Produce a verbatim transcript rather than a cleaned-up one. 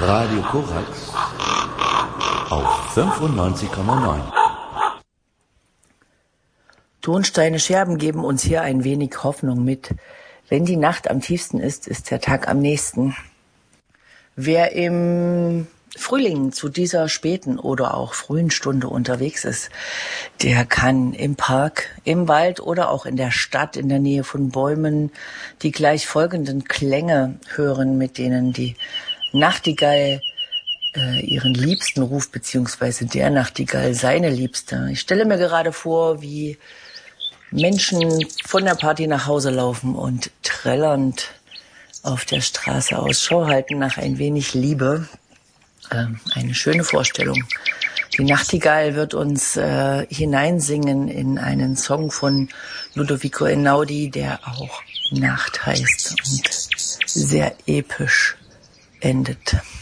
Radio Korax auf fünfundneunzig Komma neun. Tonsteine Scherben geben uns hier ein wenig Hoffnung mit. Wenn die Nacht am tiefsten ist, ist der Tag am nächsten. Wer im Frühling zu dieser späten oder auch frühen Stunde unterwegs ist, der kann im Park, im Wald oder auch in der Stadt in der Nähe von Bäumen die gleich folgenden Klänge hören, mit denen die Nachtigall äh, ihren Liebsten ruft, beziehungsweise der Nachtigall seine Liebste. Ich stelle mir gerade vor, wie Menschen von der Party nach Hause laufen und trällernd auf der Straße Ausschau halten nach ein wenig Liebe. Ähm, eine schöne Vorstellung. Die Nachtigall wird uns äh, hineinsingen in einen Song von Ludovico Einaudi, der auch Nacht heißt und sehr episch endet.